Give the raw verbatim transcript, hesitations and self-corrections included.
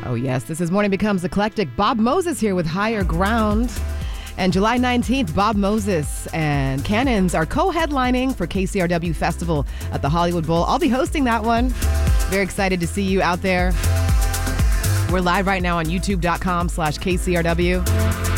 Oh, yes. This is Morning Becomes Eclectic. Bob Moses here with Higher Ground. And July nineteenth, Bob Moses and Cannons are co-headlining for K C R W Festival at the Hollywood Bowl. I'll be hosting that one. Very excited to see you out there. We're live right now on youtube.com slash KCRW.